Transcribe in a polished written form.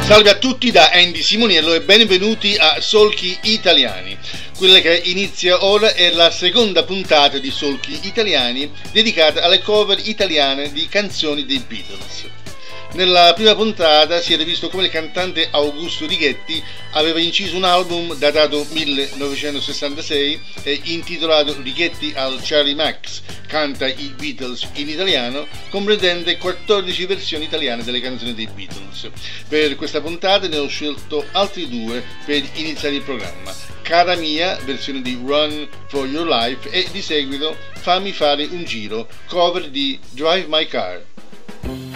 Salve a tutti da Andy Simoniello e benvenuti a Solchi Italiani. Quella che inizia ora è la seconda puntata di Solchi Italiani dedicata alle cover italiane di canzoni dei Beatles. Nella prima puntata si era visto come il cantante Augusto Righetti aveva inciso un album datato 1966 e intitolato Righetti al Charlie Max, canta i Beatles in italiano, comprendente 14 versioni italiane delle canzoni dei Beatles. Per questa puntata ne ho scelto altri due per iniziare il programma. Cara mia, versione di Run for Your Life, e di seguito Fammi fare un giro, cover di Drive My Car.